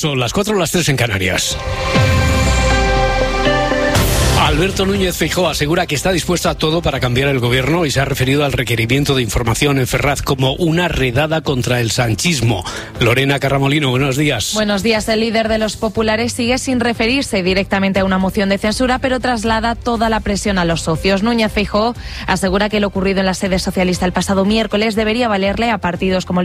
Son las 4 o las 3 en Canarias. Alberto Núñez Feijóo asegura que está dispuesto a todo para cambiar el gobierno y se ha referido al requerimiento de información en Ferraz como una redada contra el sanchismo. Lorena Carramolino, buenos días. Buenos días. El líder de los populares sigue sin referirse directamente a una moción de censura, pero traslada toda la presión a los socios. Núñez Feijóo asegura que lo ocurrido en la sede socialista el pasado miércoles debería valerle a partidos como el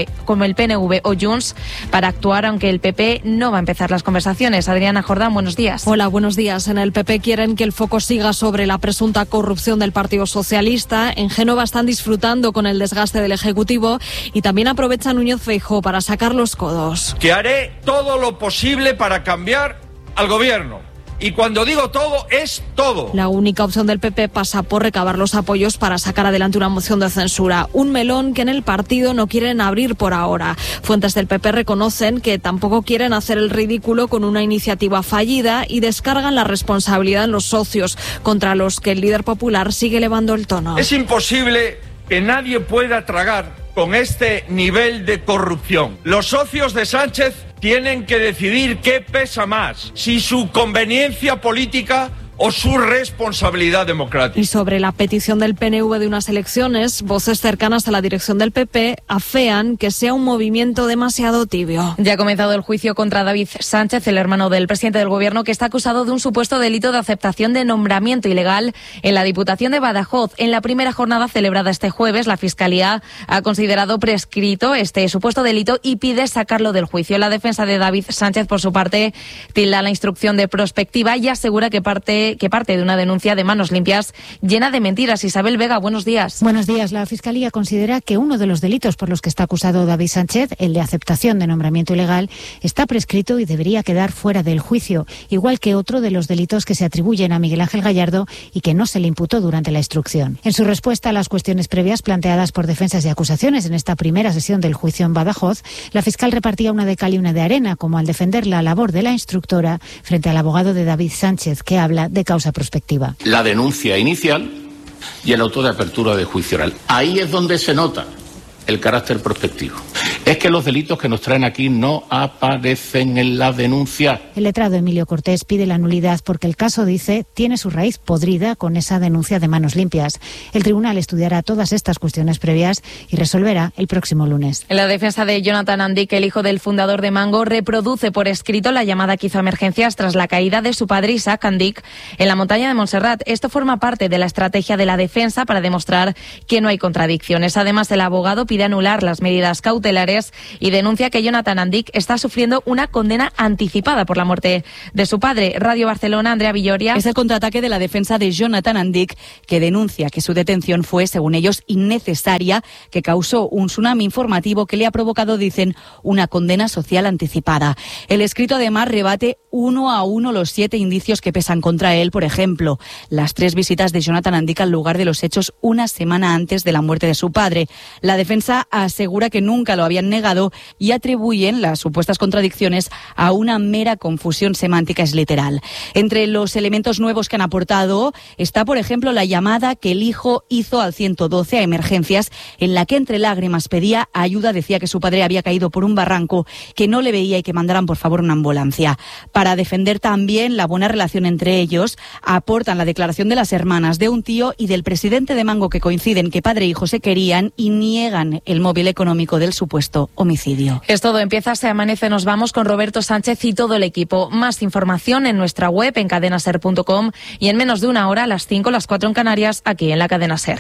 PNV o Junts para actuar, aunque el PP no va a empezar las conversaciones. Adriana Jordán, buenos días. Hola, buenos días. En el PP quieren que el foco siga sobre la presunta corrupción del Partido Socialista. En Génova están disfrutando con el desgaste del Ejecutivo y también aprovecha Núñez Feijóo para sacar los codos. Que haré todo lo posible para cambiar al gobierno. Y cuando digo todo, es todo. La única opción del PP pasa por recabar los apoyos para sacar adelante una moción de censura. Un melón que en el partido no quieren abrir por ahora. Fuentes del PP reconocen que tampoco quieren hacer el ridículo con una iniciativa fallida y descargan la responsabilidad en los socios, contra los que el líder popular sigue elevando el tono. Es imposible que nadie pueda tragar con este nivel de corrupción. Los socios de Sánchez tienen que decidir qué pesa más, si su conveniencia política o su responsabilidad democrática. Y sobre la petición del PNV de unas elecciones, voces cercanas a la dirección del PP afean que sea un movimiento demasiado tibio. Ya ha comenzado el juicio contra David Sánchez, el hermano del presidente del Gobierno, que está acusado de un supuesto delito de aceptación de nombramiento ilegal en la Diputación de Badajoz. En la primera jornada celebrada este jueves, la Fiscalía ha considerado prescrito este supuesto delito y pide sacarlo del juicio. La defensa de David Sánchez, por su parte, tilda la instrucción de prospectiva y asegura que parte de una denuncia de manos limpias llena de mentiras. Isabel Vega, buenos días. Buenos días. La Fiscalía considera que uno de los delitos por los que está acusado David Sánchez, el de aceptación de nombramiento ilegal, está prescrito y debería quedar fuera del juicio, igual que otro de los delitos que se atribuyen a Miguel Ángel Gallardo y que no se le imputó durante la instrucción. En su respuesta a las cuestiones previas planteadas por defensas y acusaciones en esta primera sesión del juicio en Badajoz, la fiscal repartía una de cal y una de arena, como al defender la labor de la instructora frente al abogado de David Sánchez, que habla de causa prospectiva. La denuncia inicial y el auto de apertura de juicio oral. Ahí es donde se nota el carácter prospectivo. Es que los delitos que nos traen aquí no aparecen en la denuncia. El letrado Emilio Cortés pide la nulidad porque el caso, dice, tiene su raíz podrida con esa denuncia de manos limpias. El tribunal estudiará todas estas cuestiones previas y resolverá el próximo lunes. En la defensa de Jonathan Andic, el hijo del fundador de Mango, reproduce por escrito la llamada que hizo a emergencias tras la caída de su padre Isaac Andic en la montaña de Montserrat. Esto forma parte de la estrategia de la defensa para demostrar que no hay contradicciones. Además, el abogado pide anular las medidas cautelares y denuncia que Jonathan Andic está sufriendo una condena anticipada por la muerte de su padre. Radio Barcelona, Andrea Villoria. Es el contraataque de la defensa de Jonathan Andic, que denuncia que su detención fue, según ellos, innecesaria, que causó un tsunami informativo que le ha provocado, dicen, una condena social anticipada. El escrito, además, rebate uno a uno los 7 indicios que pesan contra él. Por ejemplo, las 3 visitas de Jonathan Andic al lugar de los hechos una semana antes de la muerte de su padre. La defensa asegura que nunca lo habían negado y atribuyen las supuestas contradicciones a una mera confusión semántica, es literal. Entre los elementos nuevos que han aportado está, por ejemplo, la llamada que el hijo hizo al 112 a emergencias, en la que entre lágrimas pedía ayuda, decía que su padre había caído por un barranco, que no le veía y que mandaran por favor una ambulancia. Para defender también la buena relación entre ellos, aportan la declaración de las hermanas, de un tío y del presidente de Mango, que coinciden que padre e hijo se querían y niegan el móvil económico del supuesto homicidio. Es todo, empieza Se Amanece, nos vamos con Roberto Sánchez y todo el equipo. Más información en nuestra web, en cadenaser.com, y en menos de una hora, a las 5, las 4 en Canarias, aquí en la Cadena Ser.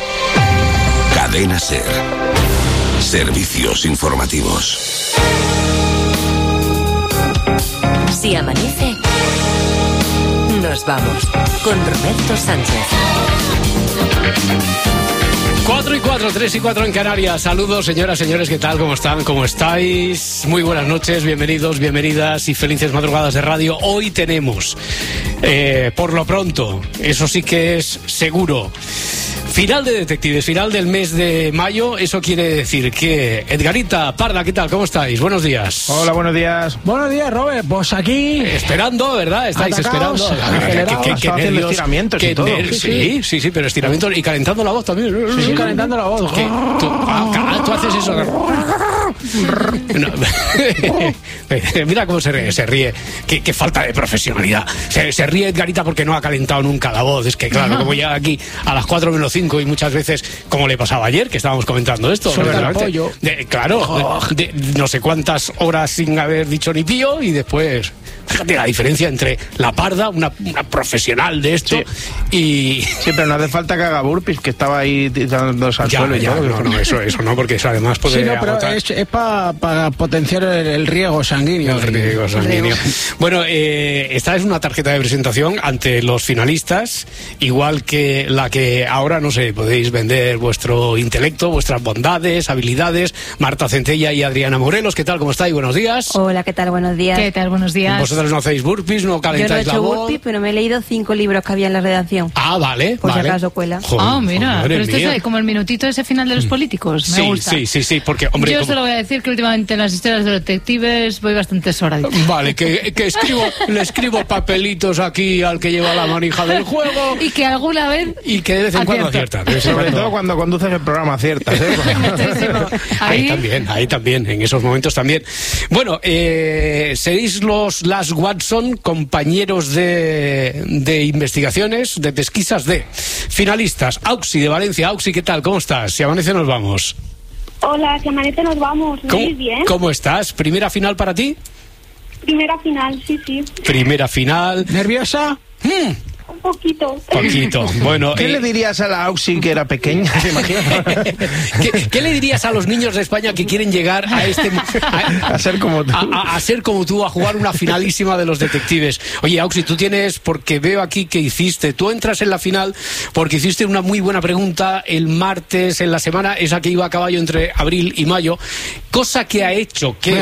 Cadena Ser. Servicios informativos. Si amanece, nos vamos con Roberto Sánchez. 4 y 4, 3 y 4 en Canarias. Saludos, señoras, señores, ¿qué tal? ¿Cómo están? ¿Cómo estáis? Muy buenas noches, bienvenidos, bienvenidas y felices madrugadas de radio. Hoy tenemos, por lo pronto, eso sí que es seguro, final de Detectives, final del mes de mayo. Eso quiere decir que Edgarita Parda, ¿qué tal? ¿Cómo estáis? Buenos días. Hola, buenos días. Buenos días, Robert. Pues aquí... Esperando, ¿verdad? Estáis atacados, esperando. ¿Qué haciendo estiramientos y todo? Sí, pero estiramientos y calentando la voz también. Sí, calentando la voz. Tú haces eso. No. Mira cómo se ríe. Qué falta de profesionalidad. Se ríe Edgarita porque no ha calentado nunca la voz. Es que claro, como llega aquí a las 4 menos 5 y muchas veces, como le pasaba ayer, que estábamos comentando esto. Suelta el pollo. No sé cuántas horas sin haber dicho ni pío y después... Fíjate la diferencia entre la Parda, una profesional de esto, y... Sí, pero no hace falta que haga burpees, que estaba ahí tirándose al suelo y todo. No, eso no, porque eso además puede pero agotar. es para potenciar el riego sanguíneo. Bueno, esta es una tarjeta de presentación ante los finalistas, igual que la que ahora, no sé, podéis vender vuestro intelecto, vuestras bondades, habilidades. Marta Centella y Adriana Morelos, ¿qué tal? ¿Cómo estáis? Buenos días. Hola, ¿qué tal? Buenos días. ¿Qué tal? Buenos días. Vosotros no hacéis burpees, no calentáis la voz. Yo no he hecho burpees, pero me he leído 5 libros que había en la redacción. Ah, vale. Por si acaso cuela. Mira, pero esto es como el minutito ese final de los políticos. Me gusta. Sí, porque, hombre... Yo solo voy a decir que últimamente en las historias de los detectives voy bastante soradita. Vale, que le escribo papelitos aquí al que lleva la manija del juego. Y que alguna vez... Y que de vez en cuando acierta. Sobre todo cuando conduces el programa aciertas, ¿eh? Ahí también, en esos momentos también. Bueno, seréis las Watson, compañeros de investigaciones, de pesquisas de finalistas. Auxi de Valencia. Auxi, ¿qué tal? ¿Cómo estás? Si amanece nos vamos. Hola, si amanece nos vamos. Muy bien. ¿Cómo estás? ¿Primera final para ti? Primera final, sí. Primera final. ¿Nerviosa? Un poquito. Bueno, ¿qué le dirías a la Auxi que era pequeña? ¿Te imaginas? ¿Qué le dirías a los niños de España que quieren llegar a a ser como tú? A ser como tú, a jugar una finalísima de los detectives. Oye, Auxi, tú tienes, porque veo aquí que tú entras en la final porque hiciste una muy buena pregunta el martes en la semana, esa que iba a caballo entre abril y mayo, cosa que ha hecho que...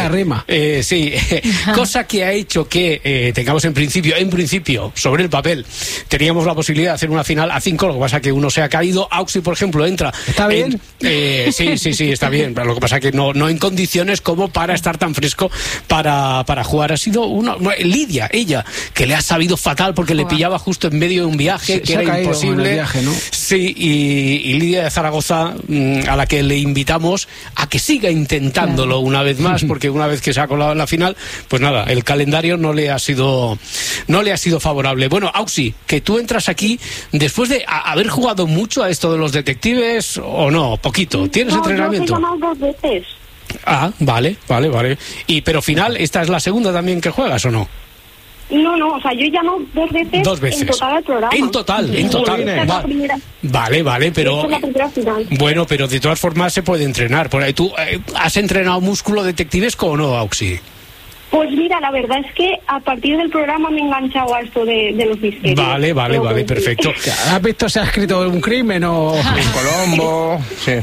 cosa que ha hecho que tengamos en principio, sobre el papel, teníamos la posibilidad de hacer una final a 5, lo que pasa que uno se ha caído. Auxi, por ejemplo, entra. ¿Está bien? Sí, está bien. Pero lo que pasa que no en condiciones como para estar tan fresco para jugar. Ha sido Lidia, ella, que le ha sabido fatal porque le pillaba justo en medio de un viaje que era imposible. En el viaje, ¿no? Sí, y Lidia de Zaragoza, a la que le invitamos a que siga intentándolo una vez más, porque una vez que se ha colado en la final, pues nada, el calendario no le ha sido favorable. Bueno, Auxi, que tú entras aquí después de haber jugado mucho a esto de los detectives, ¿o no? Poquito. ¿Tienes entrenamiento? Yo he llamado 2 veces. Ah, vale. Pero final, ¿esta es la segunda también que juegas o no? No, o sea, yo llamo 2 veces. 2 veces. En total al programa. En total. Vale, pero... Esta es la primera final. Bueno, pero de todas formas se puede entrenar. Por ahí, ¿tú has entrenado músculo detectivesco o no, Auxi? Pues mira, la verdad es que a partir del programa me he enganchado a esto de los misterios. Vale, perfecto. ¿Has visto si ha escrito un crimen o en Colombo? Sí.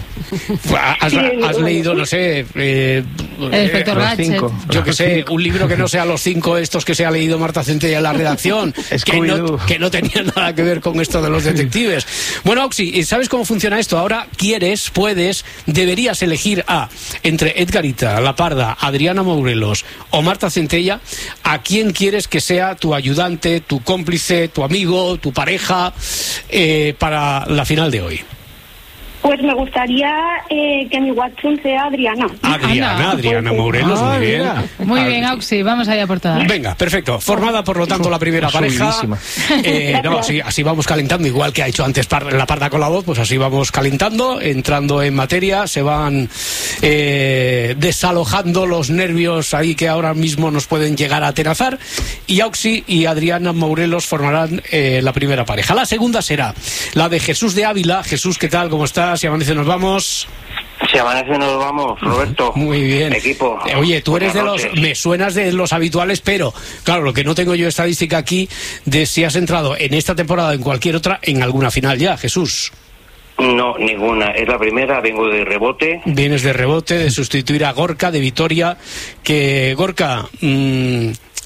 ¿Has leído, no sé... el inspector Gadget. Yo que sé, un libro que no sea los 5 estos que se ha leído Marta Centella en la redacción, que no tenía nada que ver con esto de los detectives. Bueno, Auxi, ¿sabes cómo funciona esto? Ahora deberías elegir entre Edgarita, La Parda, Adriana Morelos o Marta Centella, ¿a quién quieres que sea tu ayudante, tu cómplice, tu amigo, tu pareja para la final de hoy? Pues me gustaría que mi Watson sea Adriana. Adriana Morelos, muy bien. Muy bien, Auxi, vamos allá por todas. Venga, perfecto. Formada, por lo tanto, la primera pareja. Así vamos calentando, igual que ha hecho antes La Parda con la voz, pues así vamos calentando, entrando en materia, se van desalojando los nervios ahí que ahora mismo nos pueden llegar a atenazar, y Auxi y Adriana Morelos formarán la primera pareja. La segunda será la de Jesús de Ávila. Jesús, ¿qué tal? ¿Cómo estás? Si amanece nos vamos. Si amanece nos vamos, Roberto. Muy bien. Equipo. Oye, tú eres me suenas de los habituales, pero claro, lo que no tengo yo estadística aquí de si has entrado en esta temporada o en cualquier otra en alguna final ya, Jesús. No, ninguna. Es la primera, vengo de rebote. Vienes de rebote, de sustituir a Gorka, de Vitoria. Que Gorka,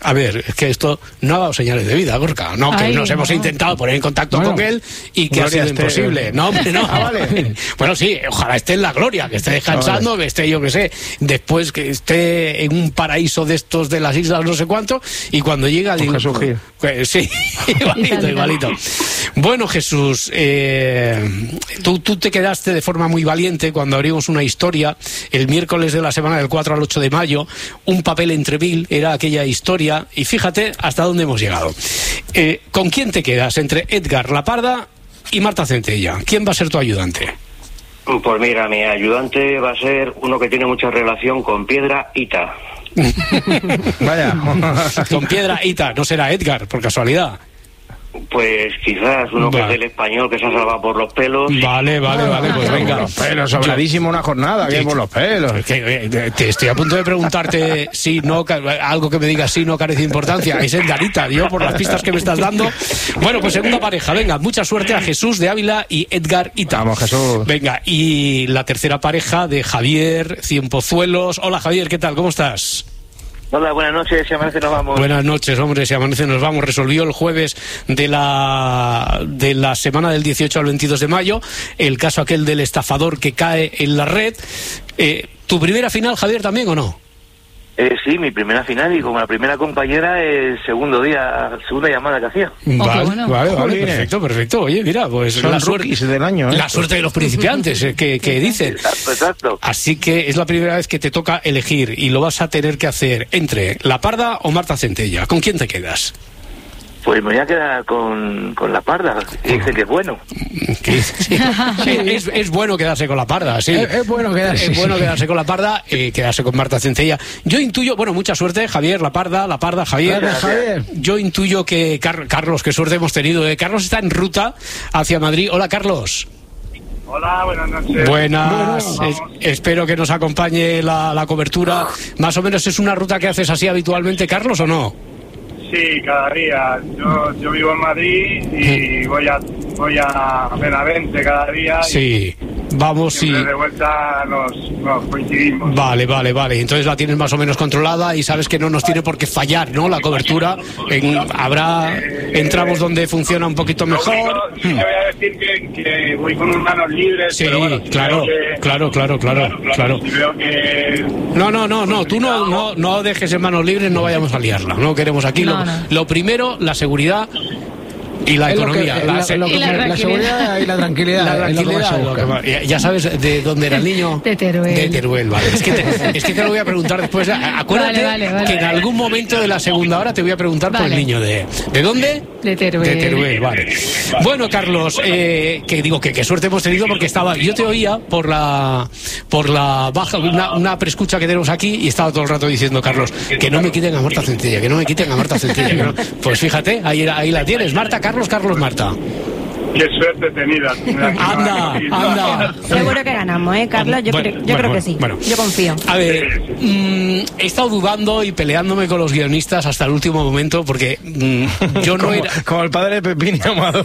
A ver, es que esto no ha dado señales de vida, Gorka. No, que nos hemos intentado poner en contacto con él y que ha sido imposible. No, hombre, no. Vale. Bueno, sí, ojalá esté en la gloria, que esté descansando, que esté, yo que sé, después que esté en un paraíso de estos de las islas no sé cuánto, y cuando llega... Digo, Jesús Gil. Sí, igualito. Bueno, Jesús, tú te quedaste de forma muy valiente cuando abrimos una historia el miércoles de la semana del 4 al 8 de mayo, un papel entre mil, era aquella historia. Y fíjate hasta dónde hemos llegado. ¿Con quién te quedas? Entre Edgar La Parda y Marta Centella. ¿Quién va a ser tu ayudante? Pues mira, mi ayudante va a ser uno que tiene mucha relación con Piedra Ita. Vaya. Con Piedra Ita, no será Edgar, por casualidad. Pues quizás uno que es del español, que se ha salvado por los pelos. Vale, pues venga. Por los pelos, sobradísimo una jornada, que por los pelos. Te estoy a punto de preguntarte si no, algo que me digas si no carece de importancia. Es Edgarita, yo por las pistas que me estás dando. Bueno, pues segunda pareja, venga, mucha suerte a Jesús de Ávila y Edgar Ita. Vamos, Jesús. Venga, y la tercera pareja de Javier Cienpozuelos. Hola, Javier, ¿qué tal? ¿Cómo estás? Hola, buenas noches, si amanece nos vamos. Buenas noches, hombre, si amanece nos vamos. Resolvió el jueves de la semana del 18 al 22 de mayo el caso aquel del estafador que cae en la red. ¿Tu primera final, Javier, también o no? Sí, mi primera final, y como la primera compañera, segunda llamada que hacía. Vale, perfecto. Oye, mira, pues son la suerte del año, la suerte de los principiantes, que dicen. Exacto. Así que es la primera vez que te toca elegir y lo vas a tener que hacer entre La Parda o Marta Centella. ¿Con quién te quedas? Pues me voy a quedar con La Parda, que dice que es bueno. Sí, es bueno quedarse con La Parda, sí. Es bueno quedarse. Es bueno quedarse con La Parda, quedarse con Marta Centella. Yo intuyo, bueno, mucha suerte, Javier, La Parda, Javier. Yo intuyo que Carlos, qué suerte hemos tenido. Carlos está en ruta hacia Madrid. Hola, Carlos. Hola, buenas noches. Buenas. Espero que nos acompañe la cobertura. Más o menos es una ruta que haces así habitualmente, Carlos, ¿o no? Sí, cada día. Yo vivo en Madrid y voy a Benavente cada día. Sí, vamos y de vuelta nos coincidimos. Vale. Entonces la tienes más o menos controlada y sabes que no nos tiene por qué fallar, ¿no? La cobertura. Habrá tramos donde funciona un poquito mejor. Sí, te voy a decir que voy con manos libres. Sí, pero bueno, claro. Si veo que... No, tú no dejes en manos libres, no vayamos a liarla. No queremos aquí. Lo primero, la seguridad y la economía. La seguridad y la tranquilidad. Ya sabes de dónde era el niño. De Teruel, vale. Es que te lo voy a preguntar después. Acuérdate que en algún momento de la segunda hora te voy a preguntar por el niño ¿de dónde? De Teruel. De Teruel, vale. Bueno, Carlos, qué suerte hemos tenido, porque yo te oía por la baja, una preescucha que tenemos aquí, y estaba todo el rato diciendo, Carlos, que no me quiten a Marta Centella, Pues fíjate, ahí la tienes, Marta, Carlos, Marta. Qué suerte tenida. Anda. Seguro que ganamos, Carlos? Yo creo que sí. Bueno. Yo confío. A ver, he estado dudando y peleándome con los guionistas hasta el último momento, porque yo no era... Como el padre de Pepín y Amador.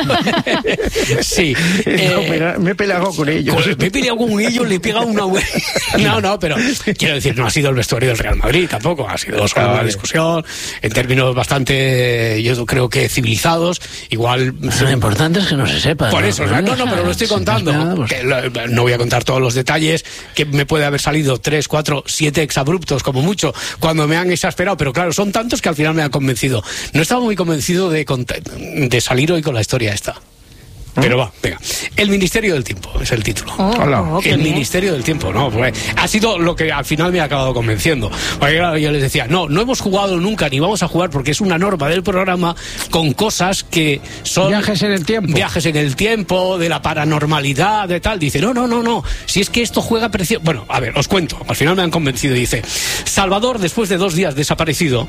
Sí. Me he peleado con ellos. Me he peleado con ellos, le he pegado una... No, pero quiero decir, no ha sido el vestuario del Real Madrid tampoco, ha sido solo una discusión en términos bastante, yo creo que civilizados. Igual... Lo importante es que no se sepa. Por eso, no, pero lo estoy contando. No voy a contar todos los detalles, que me puede haber salido 3, 4, 7 exabruptos, como mucho, cuando me han exasperado, pero claro, son tantos que al final me han convencido. No estaba muy convencido de salir hoy con la historia esta. Pero va, venga. El Ministerio del Tiempo es el título. El Ministerio del Tiempo, ¿no? Pues ha sido lo que al final me ha acabado convenciendo. Porque claro, yo les decía, no hemos jugado nunca, ni vamos a jugar, porque es una norma del programa, con cosas que son... Viajes en el tiempo, de la paranormalidad, de tal. Dice, no. Si es que esto juega precioso... Bueno, a ver, os cuento. Al final me han convencido. Dice, Salvador, después de 2 días desaparecido,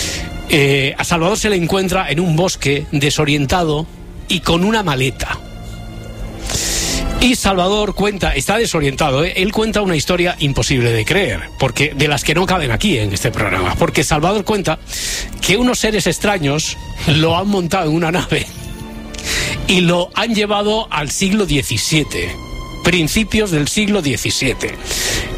a Salvador se le encuentra en un bosque desorientado y con una maleta. Y Salvador está desorientado, él cuenta una historia imposible de creer, porque de las que no caben aquí en este programa, porque Salvador cuenta que unos seres extraños lo han montado en una nave y lo han llevado al siglo XVII, principios del siglo XVII.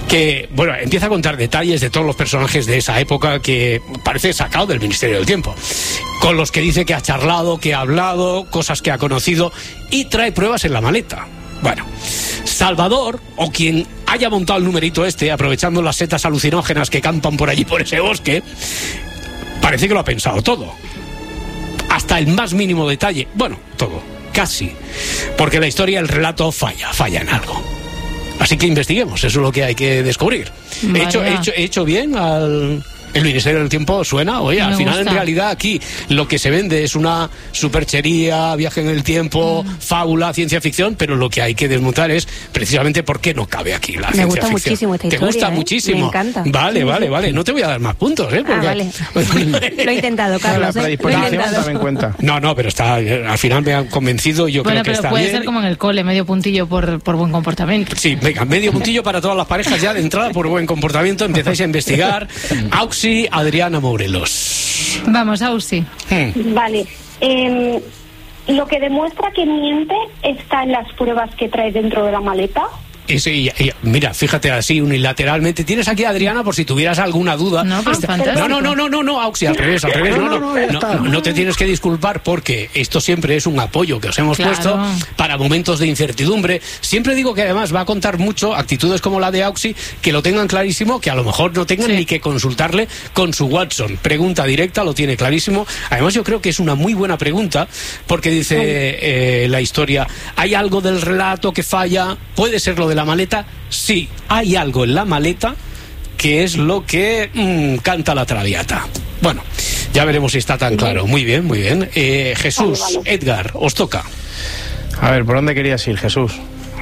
que, bueno, empieza a contar detalles de todos los personajes de esa época que parece sacado del Ministerio del Tiempo, con los que dice que ha charlado, que ha hablado, cosas que ha conocido, y trae pruebas en la maleta. Bueno, Salvador, o quien haya montado el numerito este, aprovechando las setas alucinógenas que campan por allí, por ese bosque, parece que lo ha pensado todo. Hasta el más mínimo detalle. Bueno, todo, casi. Porque la historia, el relato falla en algo. Así que investiguemos, eso es lo que hay que descubrir. He hecho bien el Ministerio del Tiempo, suena, oye, al final en realidad aquí lo que se vende es una superchería, viaje en el tiempo, fábula, ciencia ficción, pero lo que hay que desmontar es precisamente por qué no cabe aquí la ciencia ficción. Me gusta muchísimo esta historia. ¿Te gusta muchísimo? Me encanta. Vale. No te voy a dar más puntos, ¿eh? Porque... vale. Lo he intentado, Carlos. La predisposición también cuenta. No, pero está, al final me han convencido, yo creo que está bien. Bueno, pero puede ser como en el cole, medio puntillo por buen comportamiento. Sí, venga, medio puntillo para todas las parejas ya de entrada por buen comportamiento. Empezáis a investigar. Auxi, Adriana Morelos. Vamos, Auxi. Vale. Lo que demuestra que miente está en las pruebas que trae dentro de la maleta. Y mira, fíjate así unilateralmente. Tienes aquí a Adriana por si tuvieras alguna duda. No, pero fantástico. No, Auxi, al revés. No te tienes que disculpar porque esto siempre es un apoyo que os hemos puesto para momentos de incertidumbre. Siempre digo que además va a contar mucho actitudes como la de Auxi, que lo tengan clarísimo, que a lo mejor no tengan ni que consultarle con su Watson. Pregunta directa, lo tiene clarísimo. Además yo creo que es una muy buena pregunta porque dice la historia, ¿hay algo del relato que falla? ¿Puede ser lo de la maleta? Sí, hay algo en la maleta que es lo que canta la Traviata. Bueno, ya veremos si está tan claro. Muy bien. Jesús, vale. Edgar, os toca. A ver, ¿por dónde querías ir, Jesús?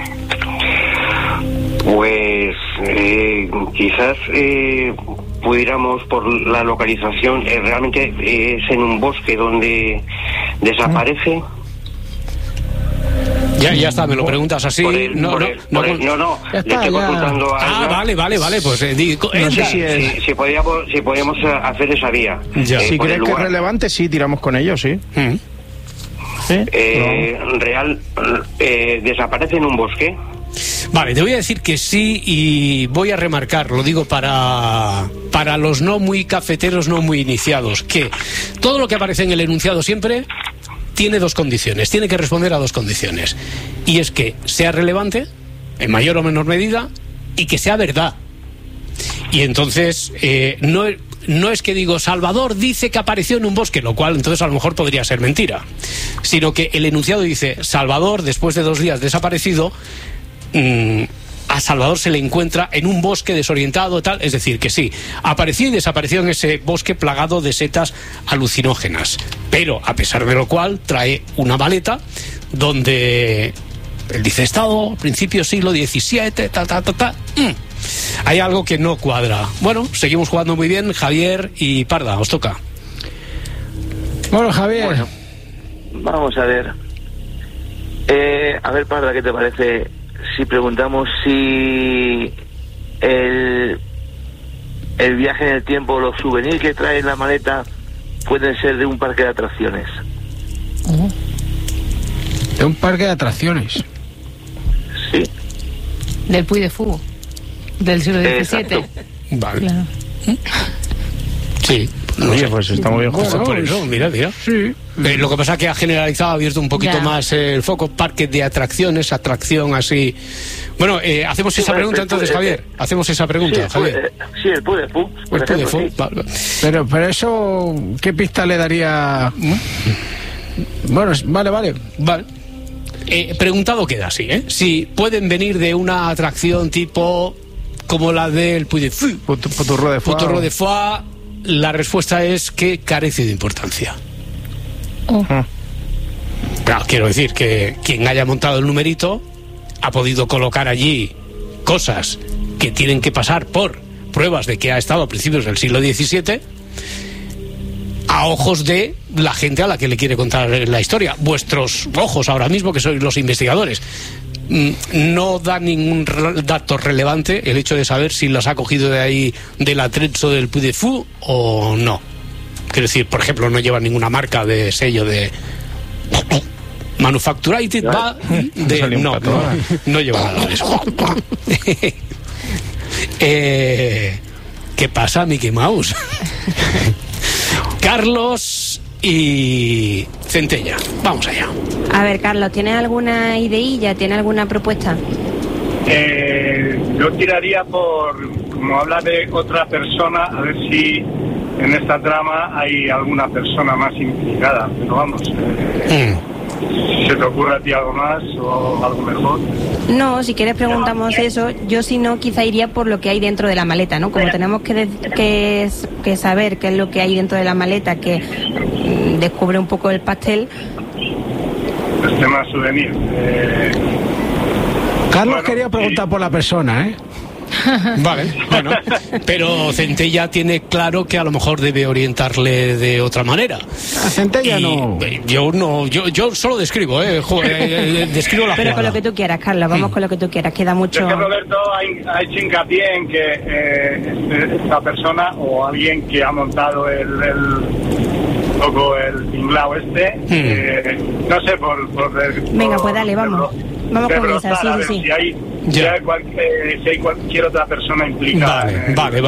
Pues quizás pudiéramos por la localización, realmente es en un bosque donde desaparece. Ya está, me lo preguntas así. No. Le estoy consultando a... vale. Pues no sé si podíamos hacer esa vía. Si crees que es relevante, sí, tiramos con ellos, sí. ¿Desaparece en un bosque? Vale, te voy a decir que sí y voy a remarcar, lo digo para los no muy cafeteros, no muy iniciados, que todo lo que aparece en el enunciado siempre tiene dos condiciones, tiene que responder a dos condiciones. Y es que sea relevante, en mayor o menor medida, y que sea verdad. Y entonces, no es que digo, Salvador dice que apareció en un bosque, lo cual entonces a lo mejor podría ser mentira. Sino que el enunciado dice, Salvador, después de 2 días desaparecido, a Salvador se le encuentra en un bosque desorientado, tal, es decir, que sí, apareció y desapareció en ese bosque plagado de setas alucinógenas, pero a pesar de lo cual trae una maleta donde él dice estado principio siglo XVII, hay algo que no cuadra. Bueno, seguimos jugando muy bien. Javier y Parda, os toca. Bueno, Javier. Bueno, vamos a ver. A ver, Parda, ¿qué te parece si preguntamos si el viaje en el tiempo, los souvenirs que trae en la maleta pueden ser de un parque de atracciones? ¿De un parque de atracciones? Sí. Del Puy de Fou, del siglo XVII. Vale. Claro. Sí. Oye, pues está muy bien justo por eso, mira. Sí. Lo que pasa es que ha generalizado, ha abierto un poquito más el foco. Parque de atracciones, atracción así. Bueno, hacemos esa pregunta entonces, Javier. Hacemos esa pregunta, Javier. Sí, el Puy de Fou. El Puy de Fou. Sí. Vale. Pero eso, ¿qué pista le daría? Bueno, vale. Preguntado queda así, ¿eh? Si pueden venir de una atracción tipo como la del Puy de Fou, Potorro de Foix, la respuesta es que carece de importancia. Claro, quiero decir que quien haya montado el numerito ha podido colocar allí cosas que tienen que pasar por pruebas de que ha estado a principios del siglo XVII a ojos de la gente a la que le quiere contar la historia. Vuestros ojos ahora mismo, que sois los investigadores, no da ningún dato relevante el hecho de saber si las ha cogido de ahí del Atrezzo del Puy de Fou o no. Quiero decir, por ejemplo, no lleva ninguna marca de sello de Manufacturated, no lleva nada de eso. ¿Qué pasa, Mickey Mouse? Carlos y Centella. Vamos allá. A ver, Carlos, ¿tienes alguna ideilla? ¿Tienes alguna propuesta? Yo tiraría por, como habla de otra persona, a ver si en esta trama hay alguna persona más implicada. Pero vamos, ¿se te ocurre a ti algo más o algo mejor? No, si quieres preguntamos eso. Yo si no, quizá iría por lo que hay dentro de la maleta, ¿no? Como tenemos que saber qué es lo que hay dentro de la maleta, que descubre un poco el pastel. El tema souvenir. Carlos quería preguntar por la persona, ¿eh? Vale, bueno, pero Centella tiene claro que a lo mejor debe orientarle de otra manera. A Centella no. Yo solo describo, describo la Pero jugada. con lo que tú quieras, Carlos, vamos con lo que tú quieras, queda mucho. Es que Roberto ha hecho hincapié en que esta persona o alguien que ha montado el tinglao no sé, Venga, pues dale, vamos con esa, sí. Si hay cualquier otra persona implicada. Vale.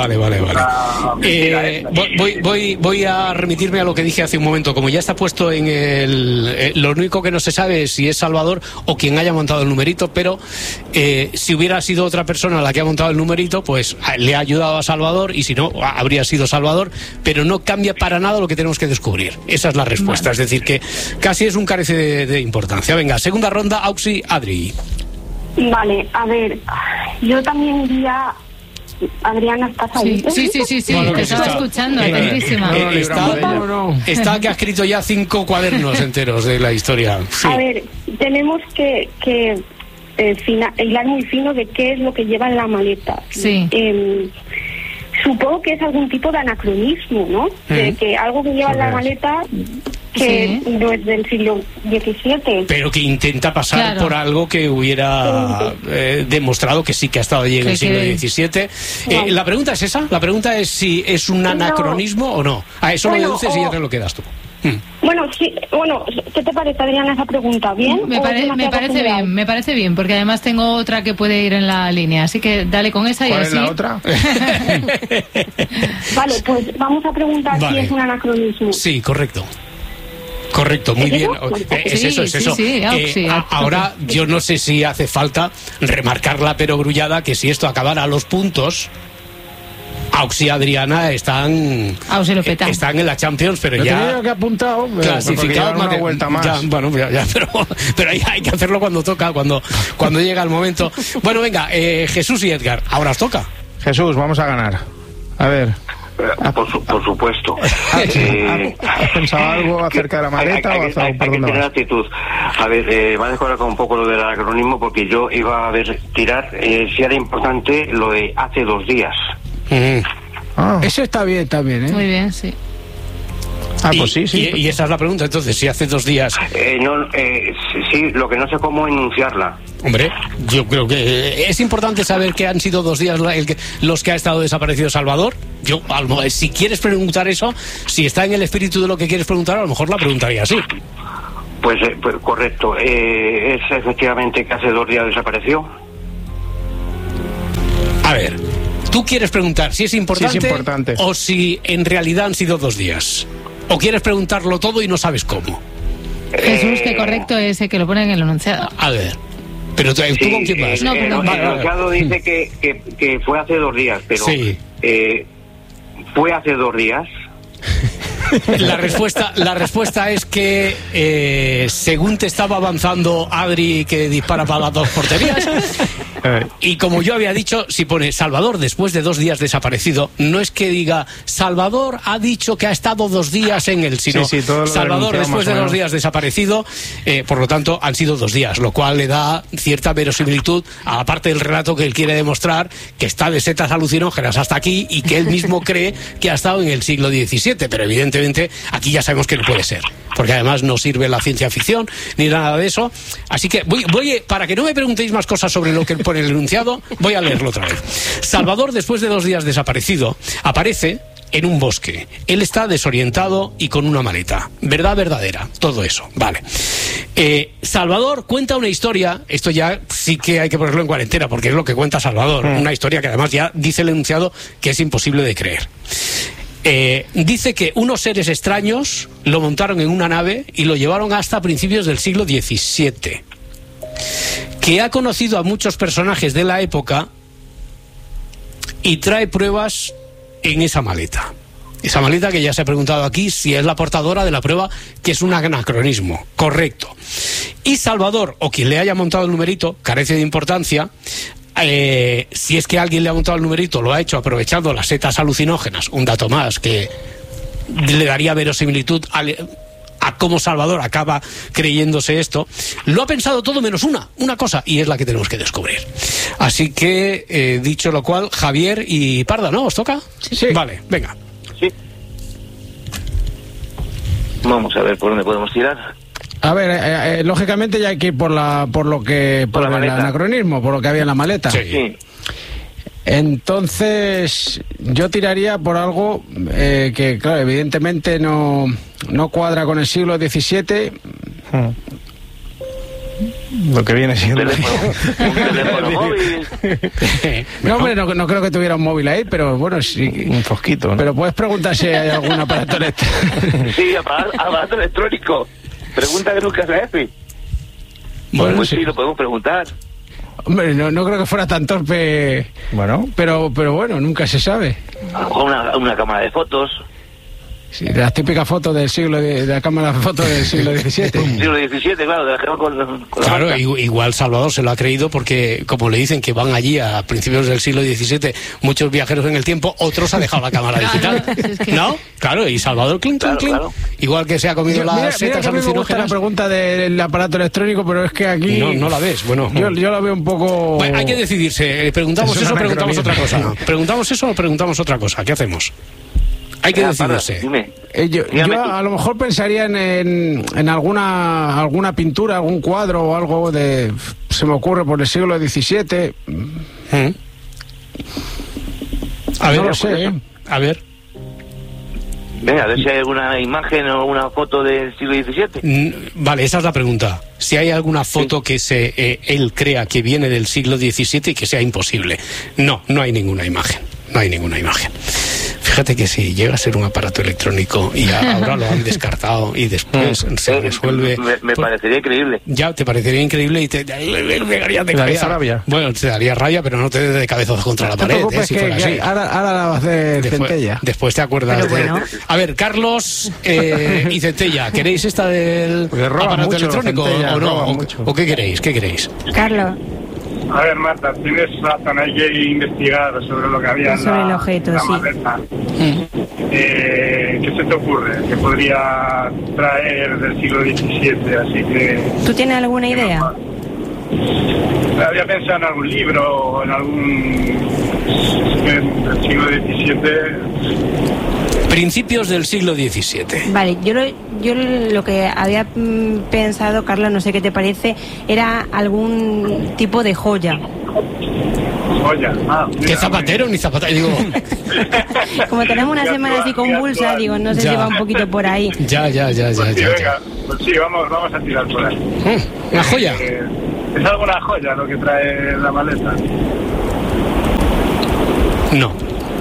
Voy a remitirme a lo que dije hace un momento. Como ya está puesto en lo único que no se sabe es si es Salvador o quien haya montado el numerito, pero si hubiera sido otra persona la que ha montado el numerito, pues le ha ayudado a Salvador, y si no, habría sido Salvador, pero no cambia para nada lo que tenemos que descubrir. Esa es la respuesta. Vale. Es decir, que casi es un carece de importancia. Venga, segunda ronda, Auxi, Adri. Vale, a ver, yo también iría... Adriana, ¿estás ahí? Sí, bueno, te estaba escuchando, atentísima. Está que ha escrito ya 5 cuadernos enteros de la historia. Sí. A ver, tenemos que hilar muy fino de qué es lo que lleva en la maleta. Sí. Supongo que es algún tipo de anacronismo, ¿no? De que algo que lleva en la maleta que no es del siglo XVII. Pero que intenta pasar por algo que hubiera demostrado que sí que ha estado allí en el siglo XVII. La pregunta es esa. La pregunta es si es un anacronismo o no. A eso lo deduces y ya te lo quedas tú. Bueno, sí, ¿qué te parece, Adriana, esa pregunta? ¿Bien? Me parece bien, porque además tengo otra que puede ir en la línea, así que dale con esa y ¿Cuál así. es la otra? Vale, pues vamos a preguntar si es un anacronismo. Sí, correcto, muy bien. Es eso. Ahora yo no sé si hace falta remarcar la perogrullada que si esto acabara a los puntos, Auxi y Adriana están en la Champions, pero ya que apuntado, clasificado una vuelta más. Pero hay que hacerlo cuando toca, cuando llega el momento. Bueno, venga, Jesús y Edgar, ahora os toca. Jesús, vamos a ganar. A ver. Por supuesto. ¿Has pensado algo acerca de la maleta hay que tener actitud. A ver, me ha descolocado con un poco lo del anacronismo, porque yo iba a tirar si era importante lo de hace 2 días. Eso está bien también, ¿eh? Muy bien, sí. Pues sí. Y esa es la pregunta, entonces, si hace 2 días... sí, lo que no sé cómo enunciarla. Hombre, yo creo que es importante saber que han sido 2 días los que ha estado desaparecido Salvador. Yo, si quieres preguntar eso, si está en el espíritu de lo que quieres preguntar, a lo mejor la preguntaría así. Pues correcto. Es efectivamente que hace 2 días desapareció. A ver, ¿tú quieres preguntar si es importante, o si en realidad han sido 2 días? ¿O quieres preguntarlo todo y no sabes cómo? Jesús, que correcto es que lo ponen en el enunciado. A ver, pero ¿tú con quién vas? El enunciado dice que fue hace 2 días, pero ¿fue hace 2 días? La respuesta es que según te estaba avanzando Adri, que dispara para las 2 porterías, y como yo había dicho, si pone Salvador después de 2 días desaparecido, no es que diga Salvador ha dicho que ha estado 2 días en él, sino Salvador después de 2 días desaparecido, por lo tanto han sido 2 días, lo cual le da cierta verosimilitud a la parte del relato que él quiere demostrar, que está de setas alucinógenas hasta aquí y que él mismo cree que ha estado en el siglo XVII, pero evidentemente aquí ya sabemos que no puede ser, porque además no sirve la ciencia ficción ni nada de eso. Así que voy para que no me preguntéis más cosas sobre lo que pone el enunciado, voy a leerlo otra vez. Salvador, después de 2 días desaparecido, aparece en un bosque. Él está desorientado y con una maleta. ¿Verdad, verdadera? Todo eso, vale. Salvador cuenta una historia, esto ya sí que hay que ponerlo en cuarentena, porque es lo que cuenta Salvador, una historia que además ya dice el enunciado que es imposible de creer. Dice que unos seres extraños lo montaron en una nave y lo llevaron hasta principios del siglo XVII. Que ha conocido a muchos personajes de la época y trae pruebas en esa maleta. Esa maleta que ya se ha preguntado aquí si es la portadora de la prueba que es un anacronismo. Correcto. Y Salvador, o quien le haya montado el numerito, carece de importancia. Si es que alguien le ha montado el numerito, lo ha hecho aprovechando las setas alucinógenas, un dato más que le daría verosimilitud a cómo Salvador acaba creyéndose esto. Lo ha pensado todo menos una cosa, y es la que tenemos que descubrir. Así que, dicho lo cual, Javier y Parda, ¿no? ¿Os toca? Sí. Vale, venga. Sí. Vamos a ver por dónde podemos tirar. A ver, lógicamente ya hay que ir por el anacronismo, por lo que había en la maleta. Sí. Entonces, yo tiraría por algo que, claro, evidentemente no cuadra con el siglo XVII. Lo que viene siendo... Un teléfono móvil. No, hombre, no creo que tuviera un móvil ahí, pero bueno, sí. Un fosquito, ¿no? Pero puedes preguntar si hay algún aparato electrónico. Sí, aparato electrónico. Pregunta que nunca se hace. Bueno, pues sí, lo podemos preguntar. Hombre, no creo que fuera tan torpe. Bueno. Pero bueno, nunca se sabe. A lo mejor una cámara de fotos. Sí, de las típicas fotos de la cámara de fotos del siglo XVII. Siglo XVII, claro, de la que va con Claro, la igual Salvador se lo ha creído porque, como le dicen que van allí a principios del siglo XVII muchos viajeros en el tiempo, otros ha dejado la cámara digital. Es que... ¿No? Claro, y Salvador, clink, clink, clink. Claro. Igual que se ha comido las setas que a mí me gusta la alucinógenas. pregunta del aparato electrónico, pero es que aquí... No la ves, bueno. Yo la veo un poco... Bueno, hay que decidirse, ¿preguntamos eso o preguntamos otra cosa? ¿Preguntamos eso o preguntamos otra cosa? ¿Qué hacemos? Hay que decidirse. Yo a lo mejor pensaría en alguna pintura, algún cuadro o algo se me ocurre por el siglo XVII. A ver, no lo sé, ¿eh? A ver. Venga, a ver si hay alguna imagen o una foto del siglo XVII. Vale, esa es la pregunta. Si hay alguna foto que él crea que viene del siglo XVII y que sea imposible. No hay ninguna imagen. No hay ninguna imagen. Fíjate que si llega a ser un aparato electrónico y ahora lo han descartado y después se resuelve... Me parecería increíble. Ya, te parecería increíble y te daría de cabeza. Daría rabia. Bueno, te daría rabia, pero no te dé de cabezazos contra la pared, si fuera así. Ahora la vas a hacer Centella. Después te acuerdas bueno. A ver, Carlos y Centella, ¿queréis esta del aparato electrónico Centella, o no? mucho. ¿O qué queréis? ¿Qué queréis? Carlos. A ver, Marta, tienes razón, hay que investigar sobre lo que había en Sobre el la objeto, sí. maleta. ¿Qué se te ocurre? ¿Qué podría traer del siglo XVII? Así que... ¿Tú tienes alguna idea? Había pensado en algún libro o en algún... del siglo XVII... Principios del siglo XVII. Vale, yo lo que había pensado, Carlos, no sé qué te parece, era algún tipo de joya. Joya, ¿Qué zapatero ni zapatero? Digo... Como tenemos una semana así convulsa, digo, no sé si va un poquito por ahí. Ya. Venga, pues sí, vamos a tirar por ahí. ¿Una joya? ¿Es alguna joya lo que trae la maleta? No.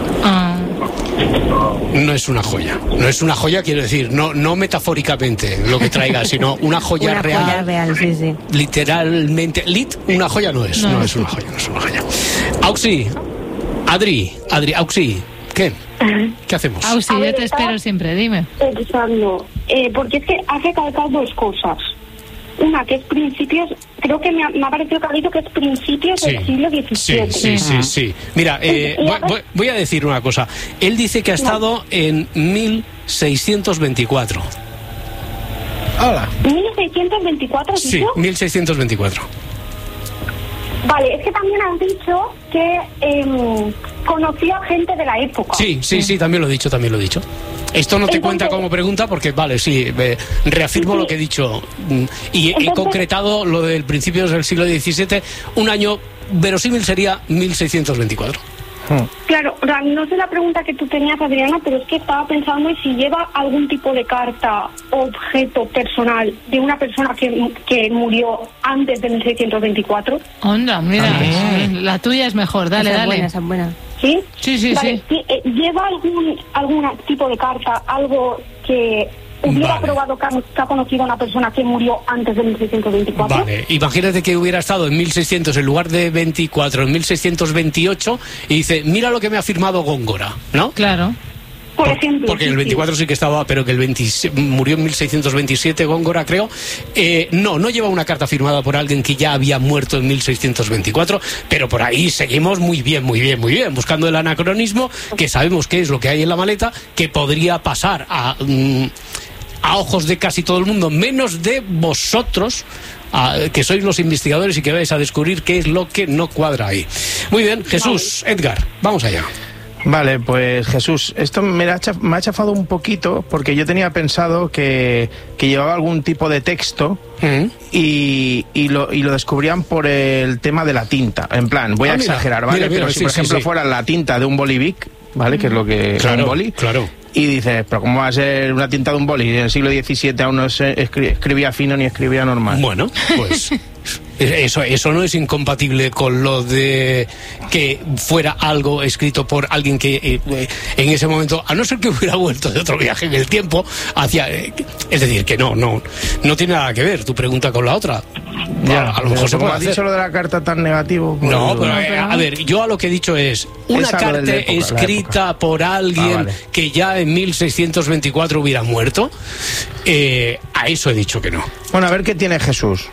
No es una joya. No es una joya, quiero decir, no metafóricamente lo que traiga, sino una joya una real. Joya real, sí, sí. Literalmente. Una joya no es. No es una joya, no es una joya. Auxi, Adri, Auxi, ¿qué? ¿Qué hacemos? Auxi, yo te espero siempre, dime. Pensando, porque es que ha recalcado dos cosas. Una que es principios, creo que me ha parecido que ha dicho que es principios del siglo XVII. Sí. Mira, voy a decir una cosa. Él dice que ha estado en 1624. Hola. 1624, ¿has dicho? Sí, 1624. Vale, es que también han dicho que conocía gente de la época. Sí, también lo he dicho. Esto no te cuenta como pregunta porque, vale, sí, reafirmo lo que he dicho. Y he concretado lo del principios del siglo XVII. Un año verosímil sería 1624. Claro, no sé la pregunta que tú tenías, Adriana, pero es que estaba pensando en si lleva algún tipo de carta o objeto personal de una persona que murió antes de 1624. Onda, mira, la tuya es mejor, dale. Esa es buena. ¿Sí? Sí. Vale, ¿lleva algún tipo de carta, algo que hubiera probado que ha conocido a una persona que murió antes de 1624? Vale, imagínate que hubiera estado en 1600 en lugar de 24, en 1628, y dice, mira lo que me ha firmado Góngora, ¿no? Claro. Por ejemplo. Porque el 24 sí que estaba, pero que murió en 1627 Góngora, creo. No lleva una carta firmada por alguien que ya había muerto en 1624, pero por ahí seguimos muy bien, buscando el anacronismo, que sabemos qué es lo que hay en la maleta, que podría pasar a ojos de casi todo el mundo, menos de vosotros, que sois los investigadores y que vais a descubrir qué es lo que no cuadra ahí. Muy bien, Jesús, Edgar, vamos allá. Vale, pues Jesús, esto me ha chafado un poquito porque yo tenía pensado que llevaba algún tipo de texto y lo descubrían por el tema de la tinta. En plan, voy a exagerar, ¿vale? Pero si por ejemplo fuera la tinta de un bolivic, ¿vale? Que es lo que es un boli. Claro. Y dices, pero ¿cómo va a ser una tinta de un boli? En el siglo XVII aún no se escribía fino ni escribía normal. Bueno, pues eso no es incompatible con lo de que fuera algo escrito por alguien que en ese momento, a no ser que hubiera vuelto de otro viaje en el tiempo, es decir, que no tiene nada que ver tu pregunta con la otra. Ya, a lo mejor se puede hacer. ¿Has dicho lo de la carta tan negativo? No, pero a ver, yo a lo que he dicho es una carta escrita por alguien que ya en 1624 hubiera muerto. A eso he dicho que no. Bueno, a ver qué tiene Jesús.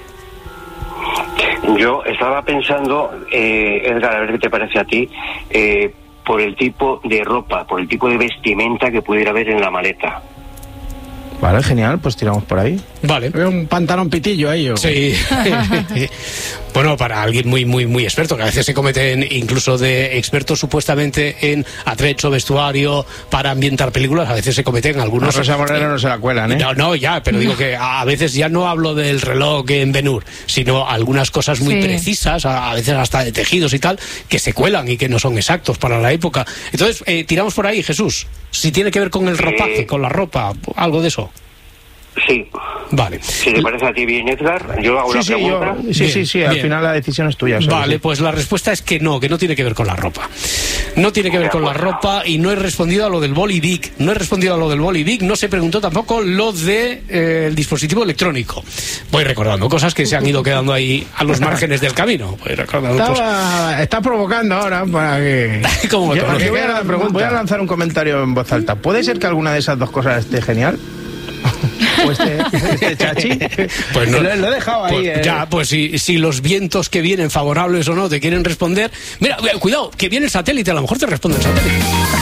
Yo estaba pensando, Edgar, a ver qué te parece a ti, por el tipo de ropa, por el tipo de vestimenta que pudiera haber en la maleta. Vale, genial, pues tiramos por ahí. Vale. Veo un pantalón pitillo ahí. Sí. Bueno, para alguien muy experto, que a veces se cometen, incluso de expertos supuestamente en atrecho, vestuario, para ambientar películas, a veces se cometen algunos... Rosa Moreno no se la cuelan, ¿eh? No, ya, pero digo que a veces ya no hablo del reloj en Ben-Hur, sino algunas cosas muy precisas, a veces hasta de tejidos y tal, que se cuelan y que no son exactos para la época. Entonces, tiramos por ahí, Jesús. Si tiene que ver con el ropaje, con la ropa, algo de eso. Sí. Vale. Si te parece a ti bien, Edgar, yo hago la pregunta. Sí, al final la decisión es tuya. Vale, pues la respuesta es que no tiene que ver con la ropa. No tiene que ver con la ropa y no he respondido a lo del bolivic. No se preguntó tampoco lo de el dispositivo electrónico. Voy recordando cosas que se han ido quedando ahí a los márgenes del camino. Está provocando ahora para que... Voy a lanzar un comentario en voz alta. ¿Puede ser que alguna de esas dos cosas esté genial? ¿O este chachi? Pues no, lo he dejado ahí. Ya, pues si los vientos que vienen, favorables o no, te quieren responder. Mira, cuidado, que viene el satélite, a lo mejor te responde el satélite.